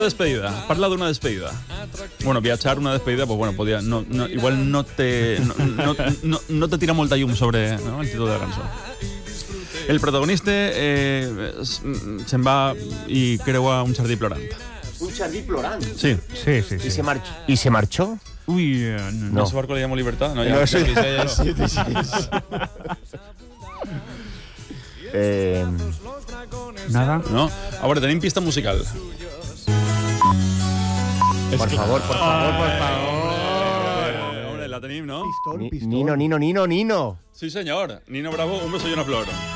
Despedida, parla d'una despedida. Bueno, viatjar una despedida, pues bueno, podia, igual no te tira molta llum sobre, no, el títol de la cançó. El protagonista se'n va i creua un jardí plorant. Un jardí plorant? Sí. ¿Y se marchó? Uy, no. ¿Ese barco le llamó Libertad? No, ya, sí. Nada. No? A veure, tenim pista musical. Por favor. Hombre, la tenim, no? Pistón. Nino. Sí, senyor. Nino Bravo, un beso y una flor.